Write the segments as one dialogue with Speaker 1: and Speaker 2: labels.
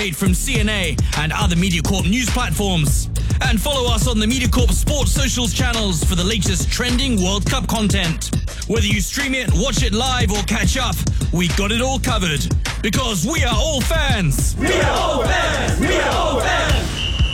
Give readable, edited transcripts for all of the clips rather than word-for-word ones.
Speaker 1: From CNA and other MediaCorp news platforms. And follow us on the MediaCorp Sports Socials channels for the latest trending World Cup content. Whether you stream it, watch it live or catch up, we got it all covered. Because we are all fans.
Speaker 2: We are all fans. We are all fans.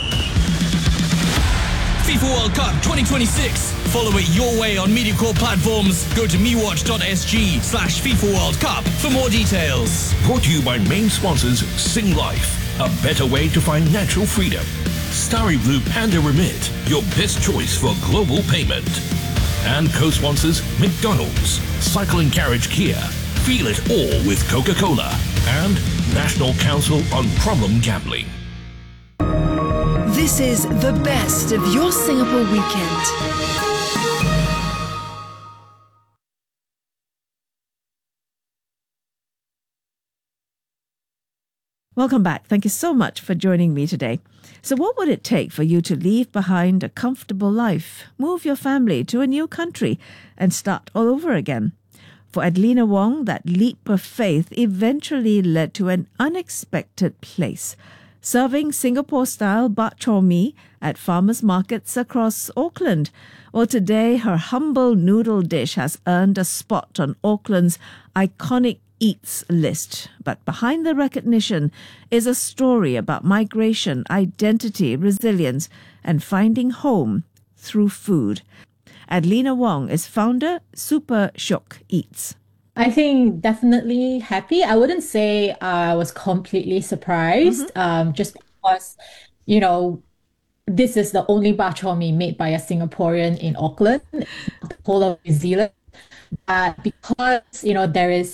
Speaker 1: FIFA World Cup 2026. Follow it your way on MediaCorp platforms. Go to mewatch.sg/FIFA World Cup for more details.
Speaker 3: Brought to you by main sponsors Sing Life, a better way to find natural freedom. Starry Blue Panda Remit, your best choice for global payment. And co-sponsors McDonald's, Cycling Carriage Kia, Feel it all with Coca-Cola, and National Council on Problem Gambling.
Speaker 4: This is the best of your Singapore weekend.
Speaker 5: Welcome back. Thank you so much for joining me today. So what would it take for you to leave behind a comfortable life, move your family to a new country, and start all over again? For Adelina Wong, that leap of faith eventually led to an unexpected place, serving Singapore-style bak chor mee at farmers markets across Auckland. Well, today, her humble noodle dish has earned a spot on Auckland's iconic Eats list. But behind the recognition is a story about migration, identity, resilience, and finding home through food. Adelina Wong is founder, Super Shiok Eats.
Speaker 6: I think definitely happy. I wouldn't say I was completely surprised, just because, this is the only bak chor mee made by a Singaporean in Auckland, the whole of New Zealand. Because there is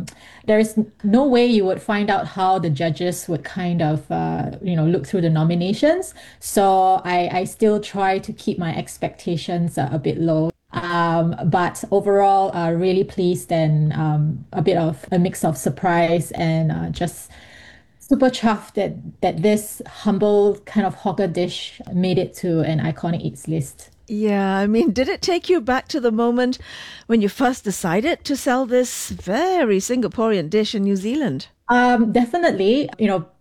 Speaker 6: no way you would find out how the judges would kind of look through the nominations. So I still try to keep my expectations a bit low. But overall, really pleased and a bit of a mix of surprise and just super chuffed that this humble kind of hawker dish made it to an iconic Eats list.
Speaker 5: Yeah, I mean, did it take you back to the moment when you first decided to sell this very Singaporean dish in New Zealand?
Speaker 6: Definitely.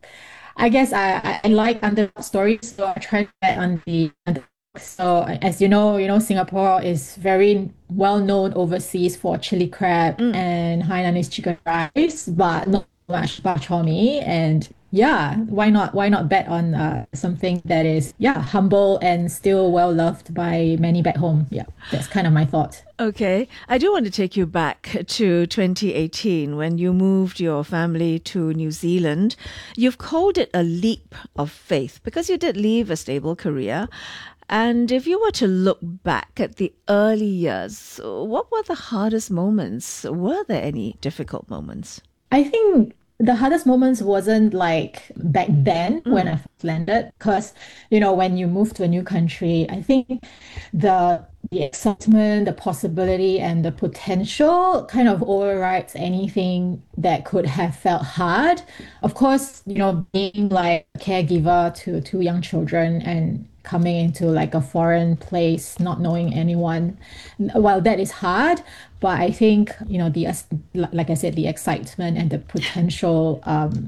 Speaker 6: I guess I like underdog stories, so I try to get on the underdog. So as you know, Singapore is very well known overseas for chili crab and Hainanese chicken rice, but not much bak chor mee. And yeah, why not bet on something that is humble and still well loved by many back home. Yeah, that's kind of my thought.
Speaker 5: Okay, I do want to take you back to 2018 when you moved your family to New Zealand. You've called it a leap of faith because you did leave a stable career. And if you were to look back at the early years, what were the hardest moments? Were there any difficult moments?
Speaker 6: I think the hardest moments wasn't like back then when I first landed, because, when you move to a new country, I think the excitement, the possibility, and the potential kind of overrides anything that could have felt hard. Of course, being like a caregiver to two young children and coming into like a foreign place, not knowing anyone, well, that is hard. But I think, like I said, the excitement and the potential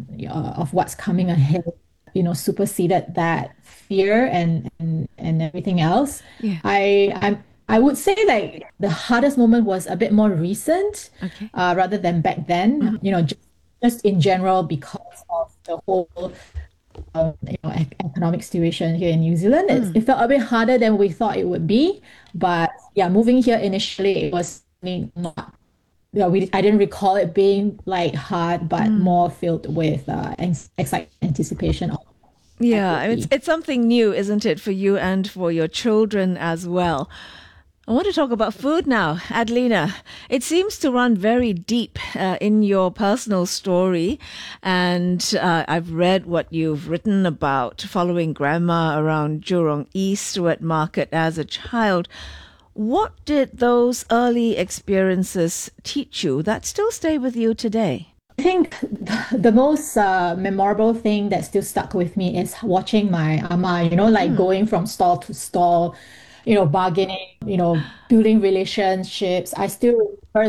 Speaker 6: of what's coming ahead, superseded that fear and everything else.
Speaker 5: Yeah.
Speaker 6: I would say like the hardest moment was a bit more recent, rather than back then. Just in general because of the whole economic situation here in New Zealand. It felt a bit harder than we thought it would be. But yeah, moving here initially, it was not, I didn't recall it being like hard, but more filled with excitement, anticipation.
Speaker 5: Yeah, it's something new, isn't it, for you and for your children as well. I want to talk about food now. Adelina, it seems to run very deep in your personal story. And I've read what you've written about following grandma around Jurong East Wet Market as a child. What did those early experiences teach you that still stay with you today?
Speaker 6: I think the most memorable thing that still stuck with me is watching my ama, going from stall to stall, bargaining, building relationships. I still remember that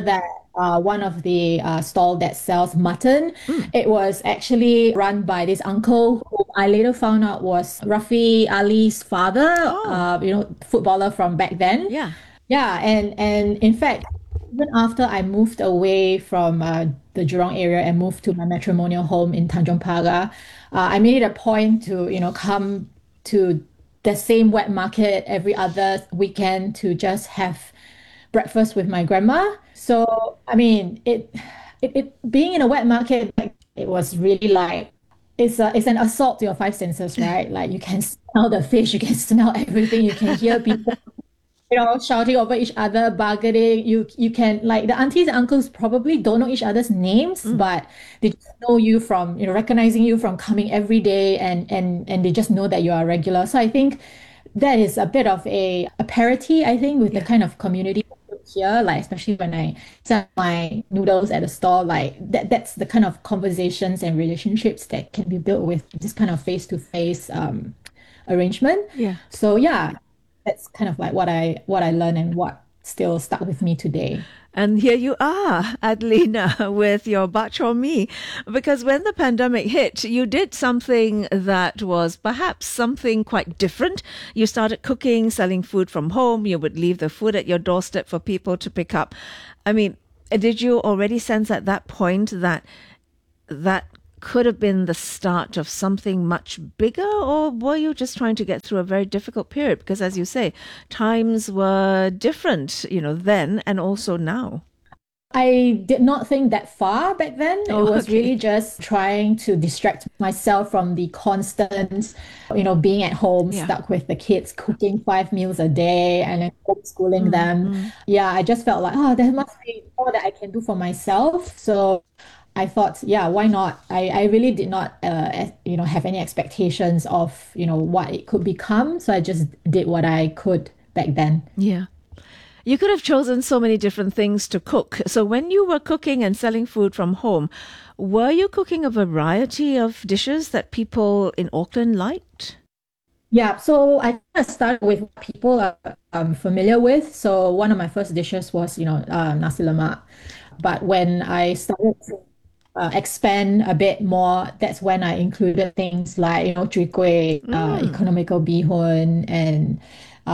Speaker 6: one of the stall that sells mutton. It was actually run by this uncle who I later found out was Rafi Ali's father, footballer from back then.
Speaker 5: Yeah.
Speaker 6: Yeah, and in fact, even after I moved away from the Jurong area and moved to my matrimonial home in Tanjong Pagar, I made it a point to, come to the same wet market every other weekend to just have breakfast with my grandma. So, I mean, it being in a wet market, like, it was really like it's an assault to your five senses, right? Like you can smell the fish, you can smell everything, you can hear people shouting over each other, bargaining. You can, like, the aunties and uncles probably don't know each other's names, but they just know you from, recognizing you from coming every day, and they just know that you are a regular. So I think that is a bit of a parity, I think, with the kind of community here, like especially when I sell my noodles at a store, like that's the kind of conversations and relationships that can be built with this kind of face-to-face arrangement.
Speaker 5: Yeah.
Speaker 6: So yeah, that's kind of like what I learned and what still stuck with me today.
Speaker 5: And here you are, Adelina, with your bak chor mee. Because when the pandemic hit, you did something that was perhaps something quite different. You started cooking, selling food from home. You would leave the food at your doorstep for people to pick up. I mean, did you already sense at that point that could have been the start of something much bigger, or were you just trying to get through a very difficult period? Because as you say, times were different, then and also now.
Speaker 6: I did not think that far back then. It was really just trying to distract myself from the constant, being at home, stuck with the kids, cooking 5 meals a day and then homeschooling them. Yeah, I just felt like, there must be more that I can do for myself. So I thought, yeah, why not? I really did not, have any expectations of, what it could become. So I just did what I could back then.
Speaker 5: Yeah. You could have chosen so many different things to cook. So when you were cooking and selling food from home, were you cooking a variety of dishes that people in Auckland liked?
Speaker 6: Yeah, so I kind of started with what people are familiar with. So one of my first dishes was, nasi lemak. But when I started to expand a bit more, that's when I included things like, chwee kueh, economical bee hoon, and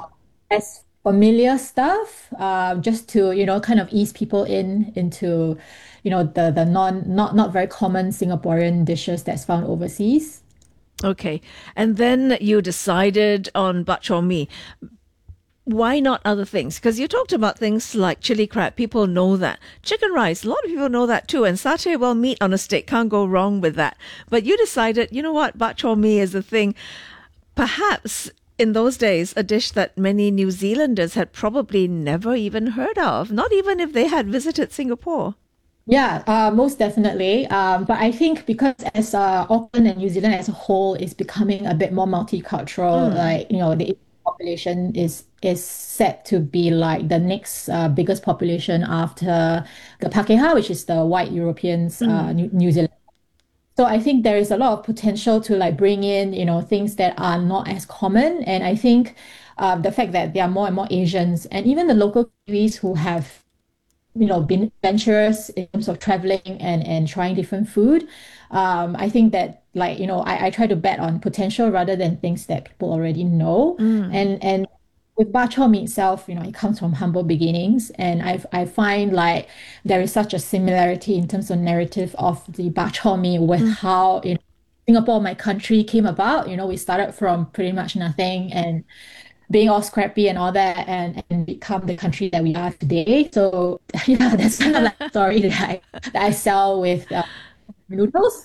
Speaker 6: as familiar stuff, just to, kind of ease people into, the not very common Singaporean dishes that's found overseas.
Speaker 5: Okay. And then you decided on bak chor mee. Why not other things? Because you talked about things like chili crab. People know that. Chicken rice, a lot of people know that too. And satay, well, meat on a stick, can't go wrong with that. But you decided, you know what, bak chor mee is the thing. Perhaps in those days, a dish that many New Zealanders had probably never even heard of, not even if they had visited Singapore.
Speaker 6: Yeah, most definitely. But I think because as Auckland and New Zealand as a whole is becoming a bit more multicultural, like, the population is set to be like the next biggest population after the Pakeha, which is the white Europeans, New Zealand. So I think there is a lot of potential to like bring in, things that are not as common. And I think the fact that there are more and more Asians and even the local Kiwis who have, been adventurous in terms of traveling and trying different food. I think that, like, I try to bet on potential rather than things that people already know. And with bak chor mee itself, it comes from humble beginnings. And I find like there is such a similarity in terms of narrative of the bak chor mee with how, Singapore, my country, came about. We started from pretty much nothing and being all scrappy and all that and become the country that we are today. So yeah, that's kind of like a story that I sell with noodles.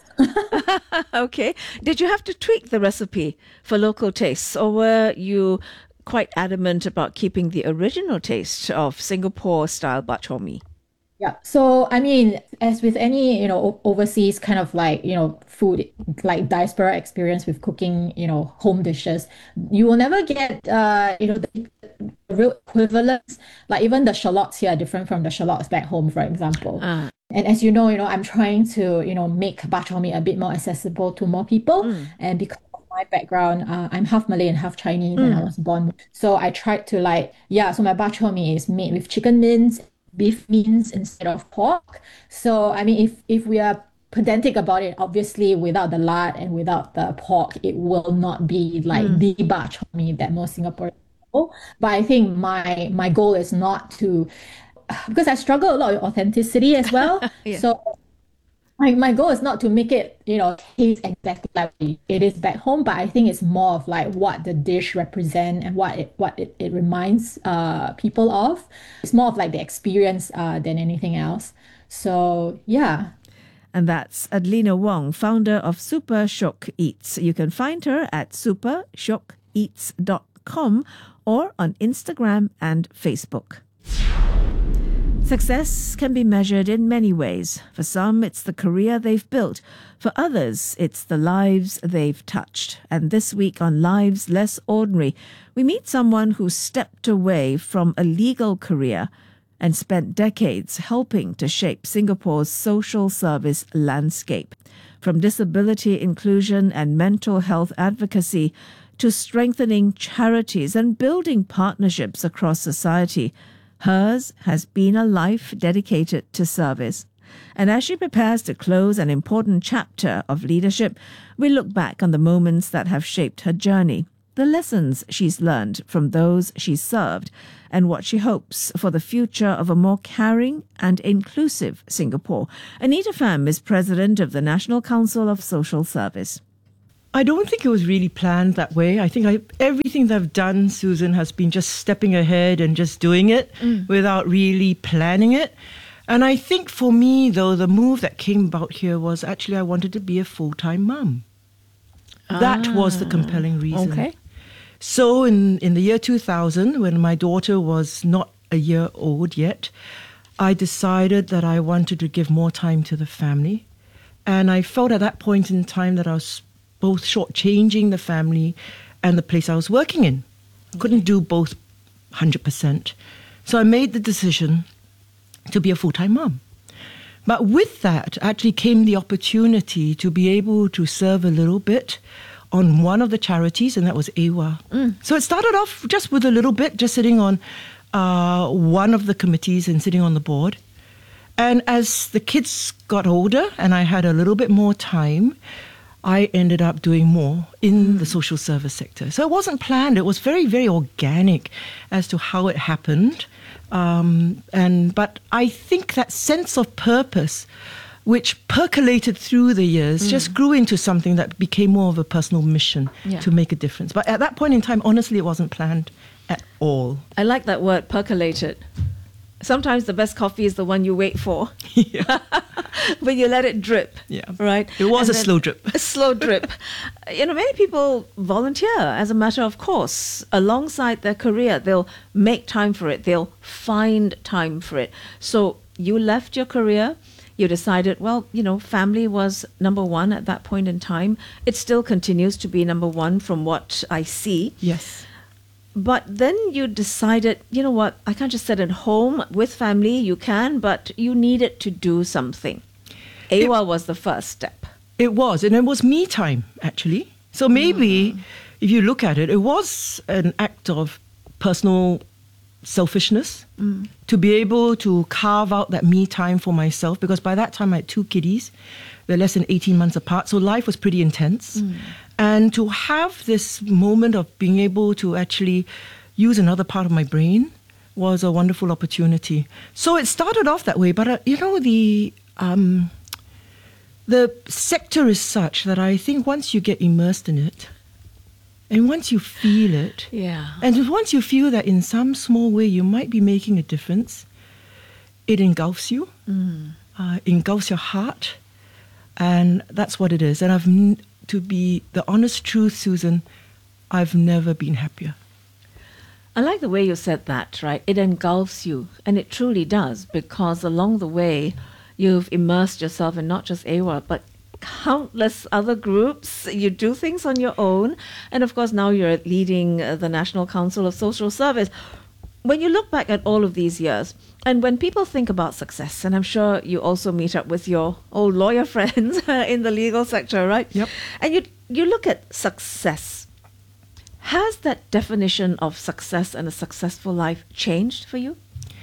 Speaker 5: Okay. Did you have to tweak the recipe for local tastes, or were you quite adamant about keeping the original taste of Singapore-style bak chor mee?
Speaker 6: Yeah. So, I mean, as with any, overseas kind of like, food, like diaspora experience with cooking, home dishes, you will never get, the real equivalents. Like even the shallots here are different from the shallots back home, for example. And as you know, I'm trying to, make bak chor mee a bit more accessible to more people. And because of my background, I'm half Malay and half Chinese, and I was born. So I tried to so my bak chor mee is made with chicken mince, beef means instead of pork. So, I mean, if we are pedantic about it, obviously without the lard and without the pork, it will not be like the bak chor mee that most Singaporeans know. But I think my goal is not to, because I struggle a lot with authenticity as well.
Speaker 5: Yeah.
Speaker 6: So my goal is not to make it, taste exactly like it is back home, but I think it's more of like what the dish represents and what it reminds people of. It's more of like the experience than anything else. So yeah.
Speaker 5: And that's Adelina Wong, founder of Super Shiok Eats. You can find her at supershiokeats.com or on Instagram and Facebook. Success can be measured in many ways. For some, it's the career they've built. For others, it's the lives they've touched. And this week on Lives Less Ordinary, we meet someone who stepped away from a legal career and spent decades helping to shape Singapore's social service landscape. From disability inclusion and mental health advocacy to strengthening charities and building partnerships across society, hers has been a life dedicated to service. And as she prepares to close an important chapter of leadership, we look back on the moments that have shaped her journey, the lessons she's learned from those she served, and what she hopes for the future of a more caring and inclusive Singapore. Anita Pham is president of the National Council of Social Service.
Speaker 7: I don't think it was really planned that way. I think everything that I've done, Susan, has been just stepping ahead and just doing it without really planning it. And I think for me, though, the move that came about here was actually I wanted to be a full-time mum. That was the compelling reason.
Speaker 5: Okay.
Speaker 7: So in the year 2000, when my daughter was not a year old yet, I decided that I wanted to give more time to the family. And I felt at that point in time that I was both shortchanging the family and the place I was working in. Couldn't do both 100%. So I made the decision to be a full-time mom. But with that actually came the opportunity to be able to serve a little bit on one of the charities, and that was AWA. So it started off just with a little bit, just sitting on one of the committees and sitting on the board. And as the kids got older and I had a little bit more time, I ended up doing more in the social service sector. So it wasn't planned. It was very, very organic as to how it happened. But I think that sense of purpose, which percolated through the years, just grew into something that became more of a personal mission to make a difference. But at that point in time, honestly, it wasn't planned at all.
Speaker 5: I like that word, percolated. Sometimes the best coffee is the one you wait for. When you let it drip.
Speaker 7: Yeah.
Speaker 5: Right?
Speaker 7: It was a slow drip.
Speaker 5: A slow drip. Many people volunteer as a matter of course. Alongside their career, they'll make time for it. They'll find time for it. So you left your career. You decided, family was number one at that point in time. It still continues to be number one from what I see.
Speaker 7: Yes.
Speaker 5: But then you decided, you know what, I can't just sit at home with family. You can, but you needed to do something. AWA was the first step.
Speaker 7: It was, and it was me time, actually. So maybe, if you look at it, it was an act of personal selfishness to be able to carve out that me time for myself, because by that time I had two kiddies. They're less than 18 months apart, so life was pretty intense. And to have this moment of being able to actually use another part of my brain was a wonderful opportunity. So it started off that way, but the sector is such that I think once you get immersed in it, and once you feel it, and once you feel that in some small way you might be making a difference, it engulfs you, engulfs your heart, and that's what it is. And to be the honest truth, Susan, I've never been happier.
Speaker 5: I like the way you said that, right? It engulfs you, and it truly does, because along the way, you've immersed yourself in not just AWA, but countless other groups. You do things on your own. And of course, now you're leading the National Council of Social Service. When you look back at all of these years, and when people think about success, and I'm sure you also meet up with your old lawyer friends in the legal sector, right?
Speaker 7: Yep.
Speaker 5: And you look at success. Has that definition of success and a successful life changed for you?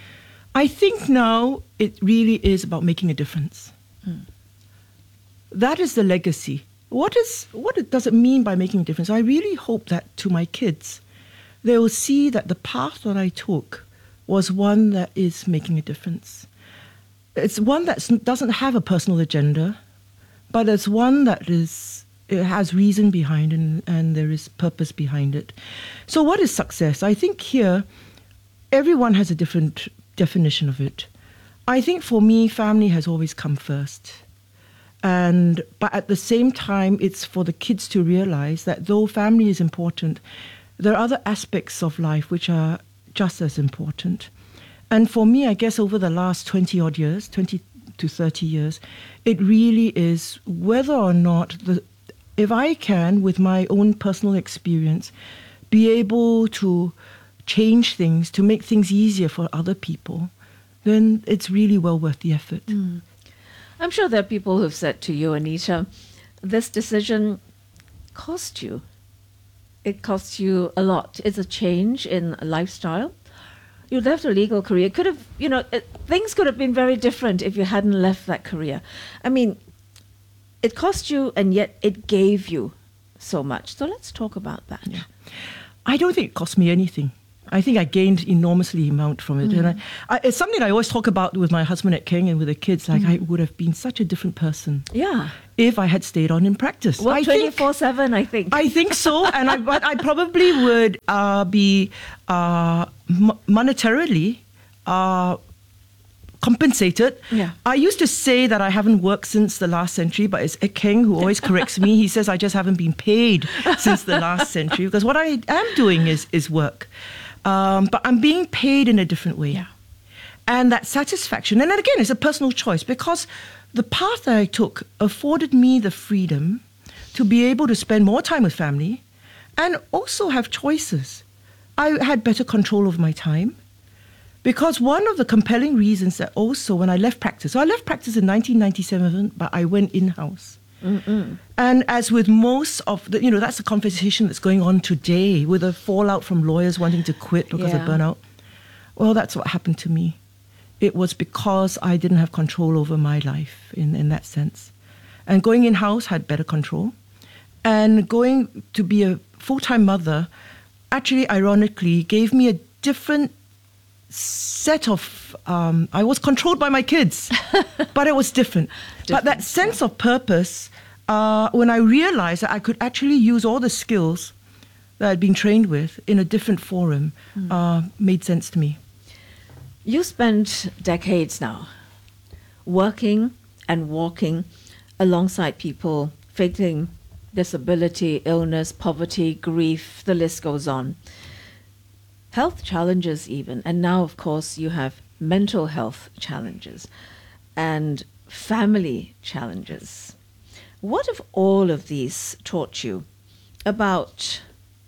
Speaker 7: I think now it really is about making a difference. That is the legacy. What does it mean by making a difference? I really hope that to my kids, they will see that the path that I took was one that is making a difference. It's one that doesn't have a personal agenda, but it's one that it has reason behind it and there is purpose behind it. So what is success? I think here, everyone has a different definition of it. I think for me, family has always come first. But at the same time, it's for the kids to realize that though family is important, there are other aspects of life which are just as important. And for me, I guess over the last 20 odd years, 20 to 30 years, it really is whether or not, if I can, with my own personal experience, be able to change things, to make things easier for other people, then it's really well worth the effort.
Speaker 5: I'm sure there are people who've said to you, Anita, this decision cost you. It costs you a lot. It's a change in lifestyle. You left a legal career. Could have, things could have been very different if you hadn't left that career. I mean, it cost you and yet it gave you so much. So let's talk about that.
Speaker 7: Yeah. I don't think it cost me anything. I think I gained enormously amount from it. And it's something I always talk about with my husband at King and with the kids. Like, I would have been such a different person if I had stayed on in practice.
Speaker 5: Well, 24/7, I think.
Speaker 7: I think so. And but I probably would be monetarily compensated.
Speaker 5: Yeah.
Speaker 7: I used to say that I haven't worked since the last century, but it's Ed King who always corrects me. He says I just haven't been paid since the last century, because what I am doing is work. But I'm being paid in a different way.
Speaker 5: Yeah.
Speaker 7: And that satisfaction, and then again, it's a personal choice, because the path that I took afforded me the freedom to be able to spend more time with family and also have choices. I had better control of my time, because one of the compelling reasons that also when I left practice, so I left practice in 1997, but I went in-house. And as with most of the, that's the conversation that's going on today with a fallout from lawyers wanting to quit because of burnout. Well, that's what happened to me. It was because I didn't have control over my life in that sense. And going in-house had better control. And going to be a full-time mother actually, ironically, gave me a different set of, I was controlled by my kids, but it was different. But that sense of purpose, when I realized that I could actually use all the skills that I'd been trained with in a different forum, made sense to me.
Speaker 5: You spent decades now working and walking alongside people facing disability, illness, poverty, grief, the list goes on. Health challenges even, and now of course you have mental health challenges and family challenges. What have all of these taught you about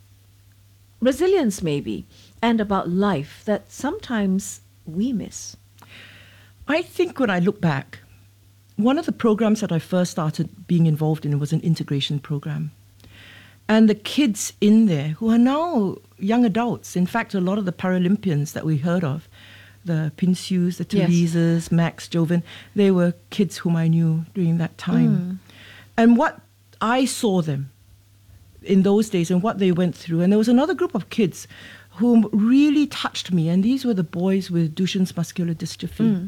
Speaker 5: resilience maybe, and about life that sometimes we miss?
Speaker 7: I think when I look back, one of the programs that I first started being involved in was an integration program. And the kids in there who are now young adults, in fact, a lot of the Paralympians that we heard of, the Pinsius, the Teresas, Max, Joven, they were kids whom I knew during that time. And what I saw them in those days and what they went through, and there was another group of kids whom really touched me, and these were the boys with Duchenne's muscular dystrophy.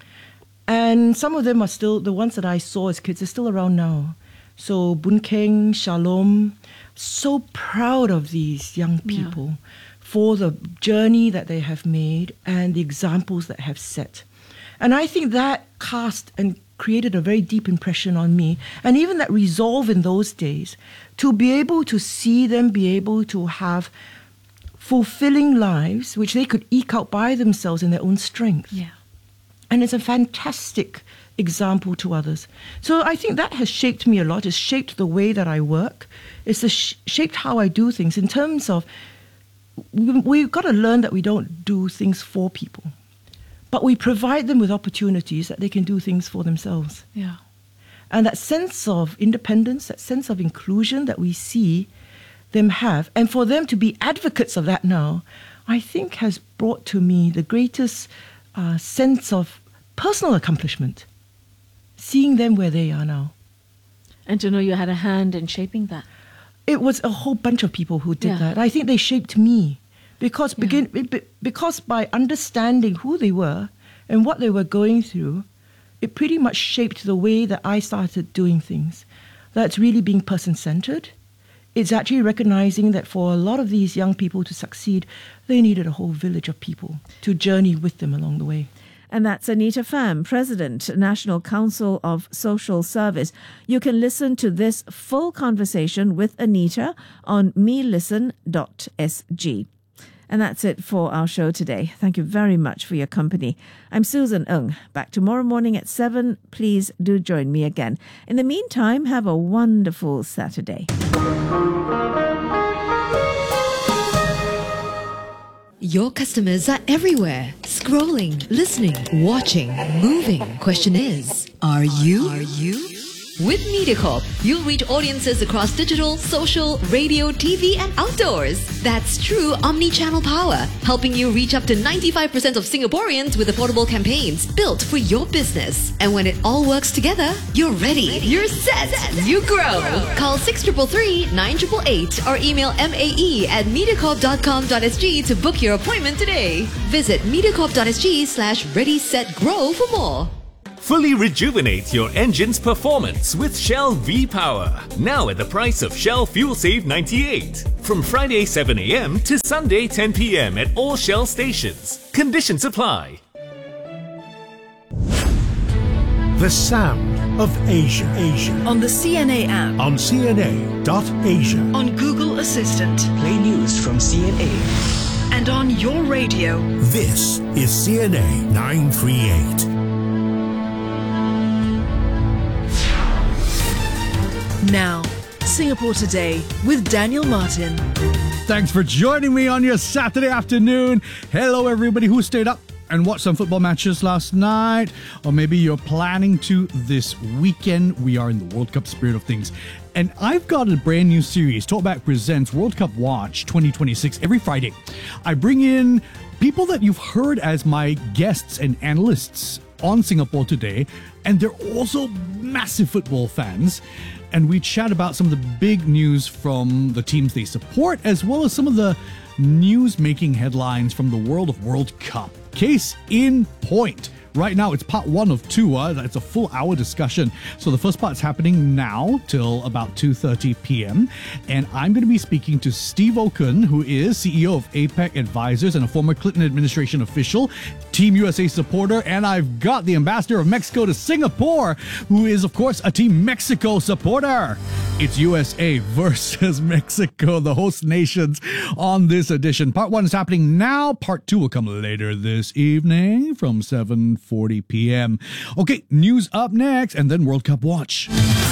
Speaker 7: And some of them are still, the ones that I saw as kids, are still around now. So Boon Keng, Shalom, so proud of these young people for the journey that they have made and the examples that have set. And I think that cast and created a very deep impression on me. And even that resolve in those days, to be able to see them be able to have fulfilling lives, which they could eke out by themselves in their own strength. And it's a fantastic example to others. So I think that has shaped me a lot. It's shaped the way that I work. It's shaped how I do things in terms of, we've got to learn that we don't do things for people, but we provide them with opportunities that they can do things for themselves. And that sense of independence, that sense of inclusion that we see them have, and for them to be advocates of that now, I think has brought to me the greatest sense of personal accomplishment, seeing them where they are now.
Speaker 5: And to know you had a hand in shaping that.
Speaker 7: It was a whole bunch of people who did
Speaker 5: Yeah.
Speaker 7: that. I think they shaped me because by understanding who they were and what they were going through, it pretty much shaped the way that I started doing things. That's really being person-centered. It's actually recognizing that for a lot of these young people to succeed, they needed a whole village of people to journey with them along the way.
Speaker 5: And that's Anita Pham, President, National Council of Social Service. You can listen to this full conversation with Anita on melisten.sg. And that's it for our show today. Thank you very much for your company. I'm Susan Ng. Back tomorrow morning at 7. Please do join me again. In the meantime, have a wonderful Saturday.
Speaker 8: Your customers are everywhere. Scrolling, listening, watching, moving. Question is, are you? With MediaCorp, you'll reach audiences across digital, social, radio, TV, and outdoors. That's true omni-channel power, helping you reach up to 95% of Singaporeans with affordable campaigns built for your business. And when it all works together, you're ready. You're set. You grow. Call 6333-9888 or email mae@mediacorp.com.sg to book your appointment today. Visit mediacorp.sg/ready-set-grow for more.
Speaker 9: Fully rejuvenate your engine's performance with Shell V-Power. Now at the price of Shell Fuel Save 98. From Friday 7 a.m. to Sunday 10 p.m. at all Shell stations. Conditions apply.
Speaker 10: The sound of Asia.
Speaker 4: On the CNA app.
Speaker 10: On CNA.Asia.
Speaker 4: On Google Assistant.
Speaker 11: Play news from CNA.
Speaker 4: And on your radio.
Speaker 10: This is CNA 938.
Speaker 4: Now, Singapore Today with Daniel Martin.
Speaker 12: Thanks for joining me on your Saturday afternoon. Hello, everybody who stayed up and watched some football matches last night, or maybe you're planning to this weekend. We are in the World Cup spirit of things. And I've got a brand new series. Talkback presents World Cup Watch 2026 every Friday. I bring in people that you've heard as my guests and analysts on Singapore Today, and they're also massive football fans. And we chat about some of the big news from the teams they support, as well as some of the news-making headlines from the world of World Cup. Case in point. Right now, it's part 1 of 2. It's a full hour discussion. So the first part's happening now till about 2:30 p.m. And I'm going to be speaking to Steve Okun, who is CEO of APEC Advisors and a former Clinton administration official, Team USA supporter. And I've got the ambassador of Mexico to Singapore, who is, of course, a Team Mexico supporter. It's USA versus Mexico, the host nations, on this edition. Part 1 is happening now. Part 2 will come later this evening from 7:40 p.m. Okay, news up next, and then World Cup Watch.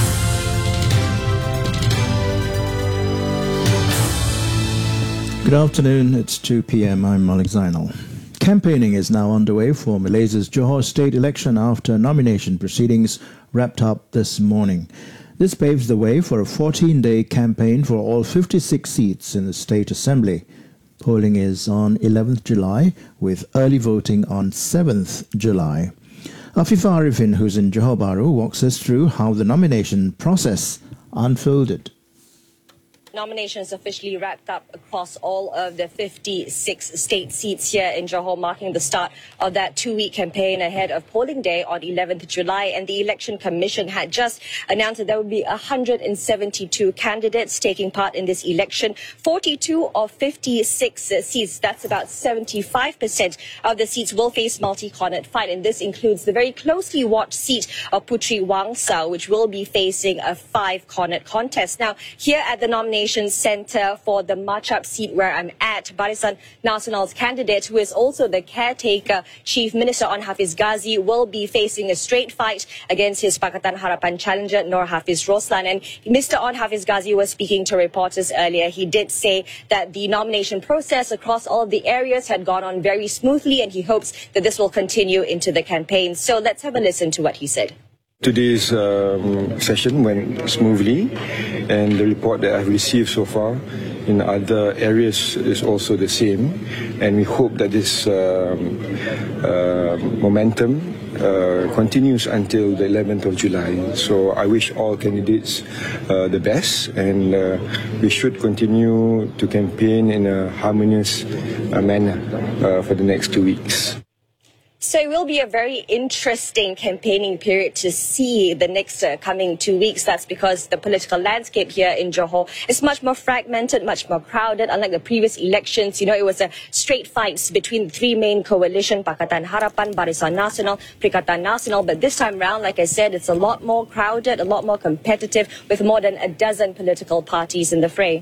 Speaker 13: Good afternoon, it's 2 p.m. I'm Malik Zainal. Campaigning is now underway for Malaysia's Johor state election after nomination proceedings wrapped up this morning. This paves the way for a 14-day campaign for all 56 seats in the State Assembly. Polling is on 11th July, with early voting on 7th July. Afifa Arifin, who's in Johor Bahru, walks us through how the nomination process unfolded.
Speaker 14: Nominations officially wrapped up across all of the 56 state seats here in Johor, marking the start of that 2-week campaign ahead of polling day on 11th July. And the Election Commission had just announced that there would be 172 candidates taking part in this election. 42 of 56 seats, that's about 75% of the seats, will face multi-cornered fight. And this includes the very closely watched seat of Puteri Wangsa, which will be facing a 5-cornered contest. Now, here at the nomination Centre for the Machap seat where I'm at, Barisan Nasional's candidate, who is also the caretaker Chief Minister Onn Hafiz Ghazi, will be facing a straight fight against his Pakatan Harapan challenger Nur Hafiz Roslan. And Mr. Onn Hafiz Ghazi was speaking to reporters earlier. He did say that the nomination process across all of the areas had gone on very smoothly, and he hopes that this will continue into the campaign. So let's have a listen to what he said.
Speaker 15: Today's session went smoothly, and the report that I've received so far in other areas is also the same, and we hope that this momentum continues until the 11th of July. So I wish all candidates the best, and we should continue to campaign in a harmonious manner for the next 2 weeks.
Speaker 14: So it will be a very interesting campaigning period to see the next coming 2 weeks. That's because the political landscape here in Johor is much more fragmented, much more crowded. Unlike the previous elections, it was a straight fights between the three main coalition, Pakatan Harapan, Barisan Nasional, Perikatan Nasional. But this time round, like I said, it's a lot more crowded, a lot more competitive, with more than a dozen political parties in the fray.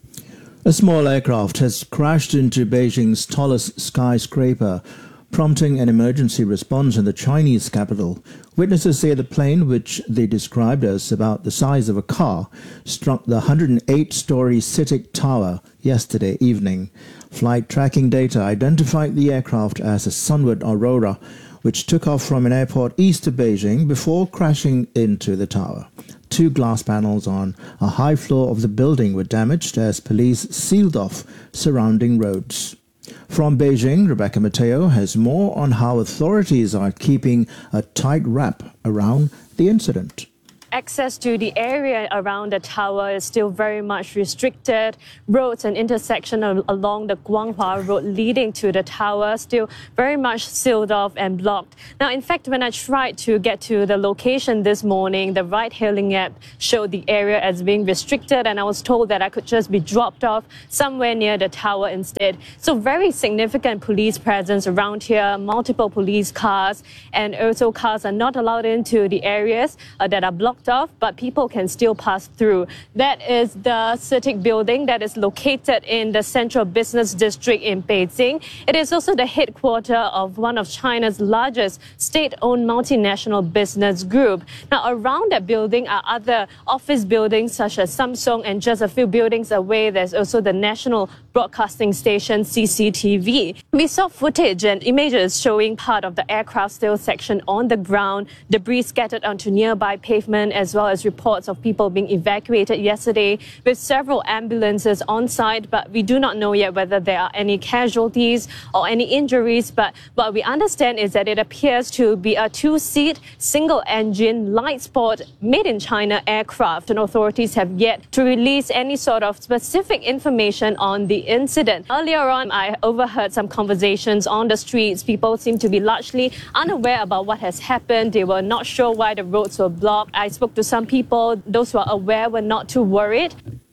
Speaker 13: A small aircraft has crashed into Beijing's tallest skyscraper, prompting an emergency response in the Chinese capital. Witnesses say the plane, which they described as about the size of a car, struck the 108-story CITIC Tower yesterday evening. Flight tracking data identified the aircraft as a Sunward Aurora, which took off from an airport east of Beijing before crashing into the tower. 2 glass panels on a high floor of the building were damaged as police sealed off surrounding roads. From Beijing, Rebecca Mateo has more on how authorities are keeping a tight wrap around the incident.
Speaker 16: Access to the area around the tower is still very much restricted. Roads and intersections along the Guanghua Road leading to the tower still very much sealed off and blocked. Now, in fact, when I tried to get to the location this morning, the ride-hailing app showed the area as being restricted, and I was told that I could just be dropped off somewhere near the tower instead. So very significant police presence around here, multiple police cars, and also cars are not allowed into the areas that are blocked off, but people can still pass through. That is the CITIC building that is located in the Central Business District in Beijing. It is also the headquarters of one of China's largest state-owned multinational business group. Now, around that building are other office buildings such as Samsung, and just a few buildings away, there's also the national broadcasting station CCTV. We saw footage and images showing part of the aircraft still section on the ground, debris scattered onto nearby pavement, as well as reports of people being evacuated yesterday with several ambulances on site, but we do not know yet whether there are any casualties or any injuries. But what we understand is that it appears to be a 2-seat, single-engine, light sport, made-in-China aircraft, and authorities have yet to release any sort of specific information on the incident. Earlier on, I overheard some conversations on the streets. People seem to be largely unaware about what has happened. They were not sure why the roads were blocked. I spoke to some people. Those who are aware were not too worried.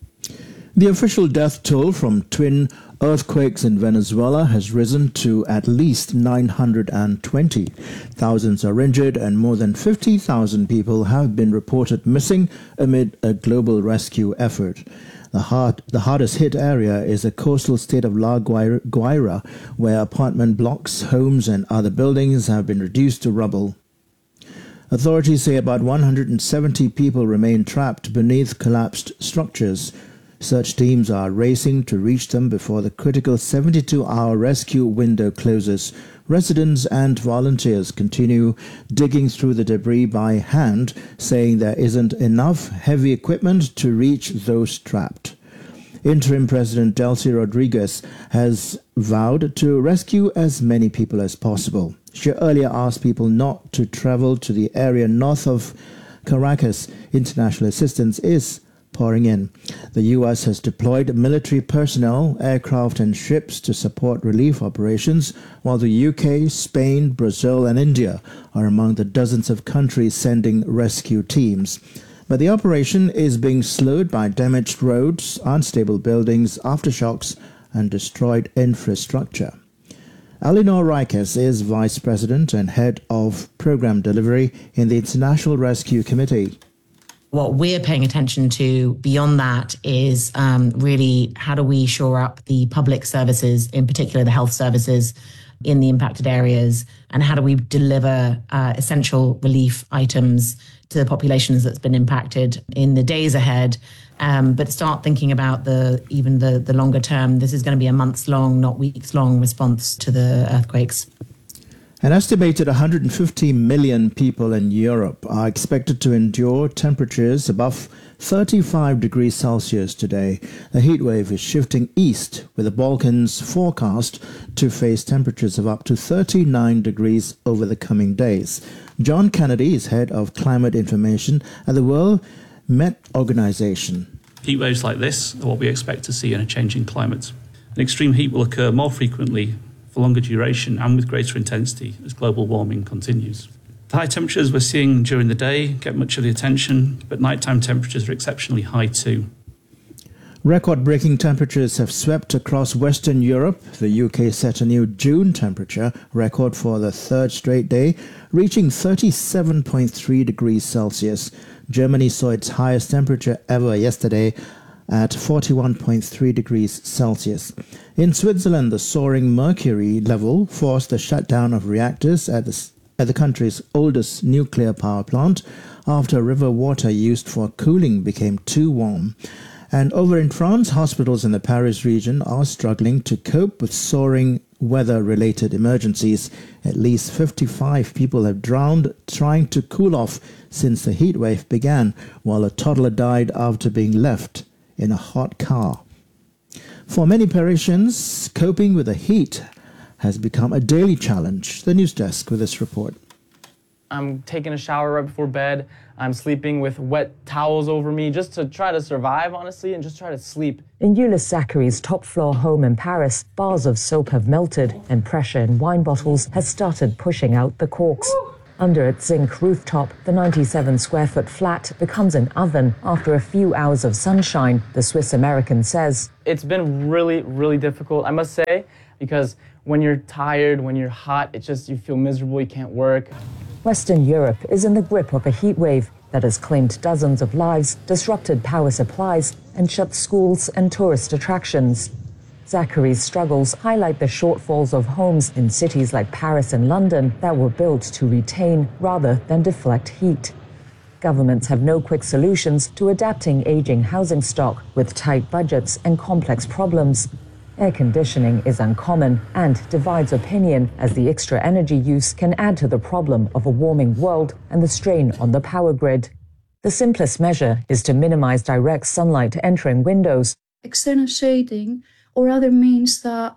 Speaker 13: The official death toll from twin earthquakes in Venezuela has risen to at least 920. Thousands are injured and more than 50,000 people have been reported missing amid a global rescue effort. The hardest hit area is the coastal state of La Guaira, where apartment blocks, homes and other buildings have been reduced to rubble. Authorities say about 170 people remain trapped beneath collapsed structures. Search teams are racing to reach them before the critical 72-hour rescue window closes. Residents and volunteers continue digging through the debris by hand, saying there isn't enough heavy equipment to reach those trapped. Interim President Delcy Rodriguez has vowed to rescue as many people as possible. She earlier asked people not to travel to the area north of Caracas. International assistance is pouring in. The U.S. has deployed military personnel, aircraft and ships to support relief operations, while the U.K., Spain, Brazil and India are among the dozens of countries sending rescue teams. But the operation is being slowed by damaged roads, unstable buildings, aftershocks and destroyed infrastructure. Eleanor Rikes is Vice President and Head of Program Delivery in the International Rescue Committee.
Speaker 17: What we're paying attention to beyond that is really how do we shore up the public services, in particular the health services in the impacted areas, and how do we deliver essential relief items to the populations that's been impacted in the days ahead, but start thinking about the longer term. This is going to be a months-long, not weeks-long response to the earthquakes.
Speaker 13: An estimated 150 million people in Europe are expected to endure temperatures above 35 degrees Celsius today. The heatwave is shifting east, with the Balkans forecast to face temperatures of up to 39 degrees over the coming days. John Kennedy is head of climate information at the World Met Organization.
Speaker 18: Heat waves like this are what we expect to see in a changing climate. An extreme heat will occur more frequently, for longer duration and with greater intensity as global warming continues. The high temperatures we're seeing during the day get much of the attention, but nighttime temperatures are exceptionally high too.
Speaker 13: Record-breaking temperatures have swept across Western Europe. The UK set a new June temperature record for the third straight day, reaching 37.3 degrees Celsius. Germany saw its highest temperature ever yesterday at 41.3 degrees Celsius. In Switzerland, the soaring mercury level forced the shutdown of reactors at the country's oldest nuclear power plant after river water used for cooling became too warm. And over in France, hospitals in the Paris region are struggling to cope with soaring weather-related emergencies. At least 55 people have drowned trying to cool off since the heat wave began, while a toddler died after being left in a hot car. For many Parisians, coping with the heat has become a daily challenge. The news desk with this report.
Speaker 19: I'm taking a shower right before bed. I'm sleeping with wet towels over me just to try to survive, honestly, and just try to sleep.
Speaker 20: In Euless Zachary's top-floor home in Paris, bars of soap have melted and pressure in wine bottles has started pushing out the corks. Under its zinc rooftop, the 97-square-foot flat becomes an oven after a few hours of sunshine, the Swiss-American says.
Speaker 19: It's been really, really difficult, I must say, because when you're tired, when you're hot, it's just you feel miserable, you can't work.
Speaker 20: Western Europe is in the grip of a heat wave that has claimed dozens of lives, disrupted power supplies, and shut schools and tourist attractions. Zachary's struggles highlight the shortfalls of homes in cities like Paris and London that were built to retain rather than deflect heat. Governments have no quick solutions to adapting aging housing stock with tight budgets and complex problems. Air conditioning is uncommon and divides opinion as the extra energy use can add to the problem of a warming world and the strain on the power grid. The simplest measure is to minimize direct sunlight entering windows.
Speaker 21: External shading or other means that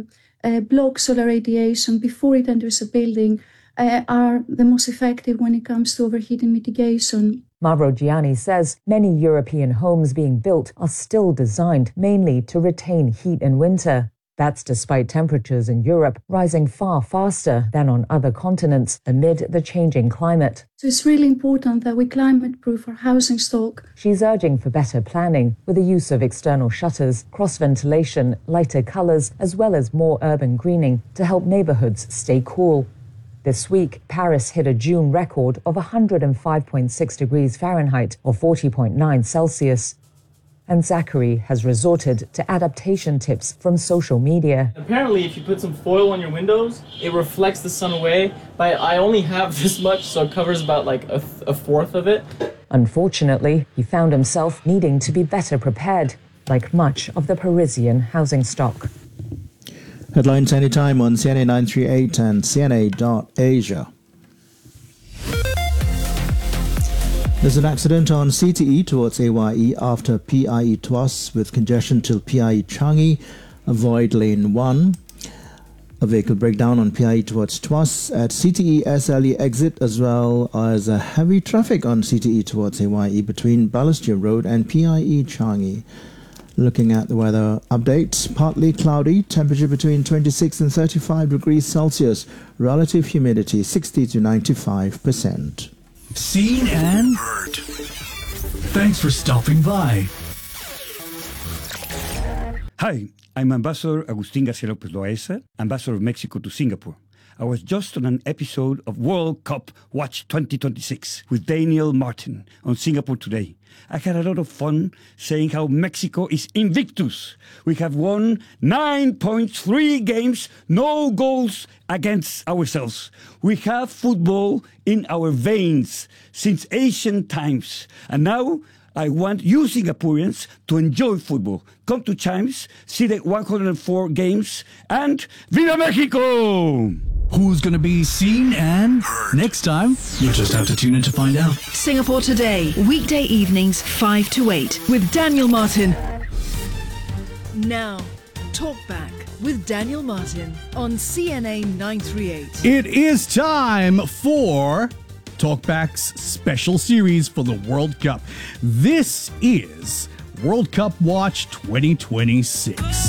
Speaker 21: block solar radiation before it enters a building are the most effective when it comes to overheating mitigation.
Speaker 20: Mauro Gianni says many European homes being built are still designed mainly to retain heat in winter. That's despite temperatures in Europe rising far faster than on other continents amid the changing climate.
Speaker 21: So it's really important that we climate-proof our housing stock.
Speaker 20: She's urging for better planning with the use of external shutters, cross-ventilation, lighter colours, as well as more urban greening to help neighbourhoods stay cool. This week, Paris hit a June record of 105.6 degrees Fahrenheit or 40.9 Celsius. And Zachary has resorted to adaptation tips from social media.
Speaker 19: Apparently, if you put some foil on your windows, it reflects the sun away. But I only have this much, so it covers about like a fourth of it.
Speaker 20: Unfortunately, he found himself needing to be better prepared, like much of the Parisian housing stock.
Speaker 13: Headlines anytime on CNA 938 and CNA.Asia. There's an accident on CTE towards AYE after PIE Tuas with congestion till PIE Changi. Avoid lane 1. A vehicle breakdown on PIE towards Tuas at CTE SLE exit, as well as a heavy traffic on CTE towards AYE between Balestier Road and PIE Changi. Looking at the weather update, partly cloudy, temperature between 26 and 35 degrees Celsius, relative humidity 60 to 95%.
Speaker 10: Seen and heard. Thanks for stopping by.
Speaker 22: Hi, I'm Ambassador Agustin Garcia Lopez Loaiza, Ambassador of Mexico to Singapore. I was just on an episode of World Cup Watch 2026 with Daniel Martin on Singapore Today. I had a lot of fun saying how Mexico is invictus. We have won 9 points, 3 games, no goals against ourselves. We have football in our veins since ancient times. And now I want you Singaporeans to enjoy football. Come to Chimes, see the 104 games, and Viva Mexico!
Speaker 12: Who's going to be seen and heard? Next time, you'll just have to tune in to find out.
Speaker 4: Singapore Today, weekday evenings 5 to 8 with Daniel Martin. Now, Talk Back with Daniel Martin on CNA 938.
Speaker 12: It is time for Talkback's special series for the World Cup. This is World Cup Watch 2026.